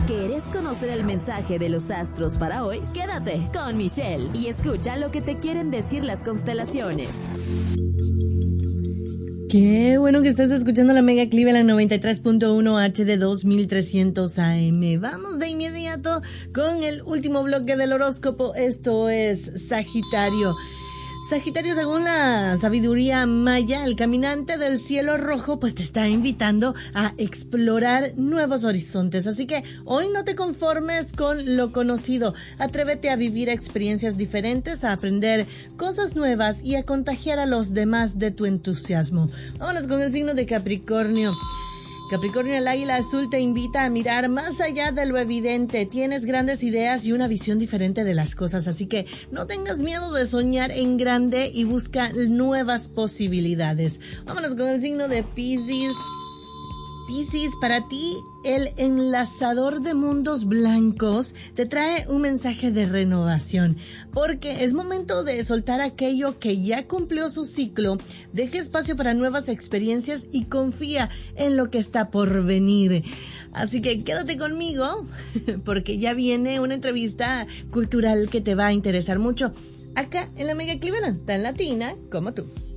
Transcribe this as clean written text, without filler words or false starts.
¿Quieres conocer el mensaje de los astros para hoy? Quédate con Michelle y escucha lo que te quieren decir las constelaciones. Qué bueno que estás escuchando la Mega Cleveland 93.1 HD 2300 AM. Vamos de inmediato con el último bloque del horóscopo. Esto es Sagitario. Sagitario, según la sabiduría maya, el caminante del cielo rojo pues te está invitando a explorar nuevos horizontes. Así que hoy no te conformes con lo conocido. Atrévete a vivir experiencias diferentes, a aprender cosas nuevas y a contagiar a los demás de tu entusiasmo. Vámonos con el signo de Capricornio. Capricornio, el águila azul te invita a mirar más allá de lo evidente. Tienes grandes ideas y una visión diferente de las cosas, así que no tengas miedo de soñar en grande y busca nuevas posibilidades. Vámonos con el signo de Piscis. Piscis, para ti, el enlazador de mundos blancos te trae un mensaje de renovación, porque es momento de soltar aquello que ya cumplió su ciclo, deja espacio para nuevas experiencias y confía en lo que está por venir. Así que quédate conmigo, porque ya viene una entrevista cultural que te va a interesar mucho, acá en la Mega Cleveland, tan latina como tú.